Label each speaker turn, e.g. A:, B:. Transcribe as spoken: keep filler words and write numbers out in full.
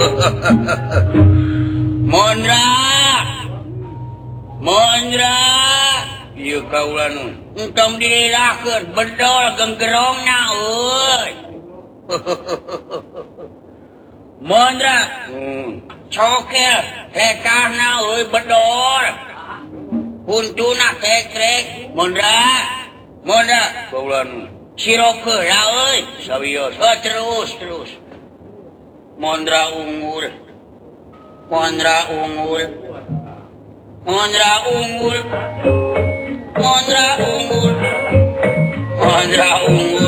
A: Mondra Mondra ieu kaulah nu entong dirirakeun bedol genggerongna euy Mondra hmm. Cokel tekahna euy bedol puntuna tekrek Mondra Mondra kaulah nu sirokeun lah euy sawios terus terus Mondra unggul Mondra unggul Mondra unggul Mondra unggul Mondra unggul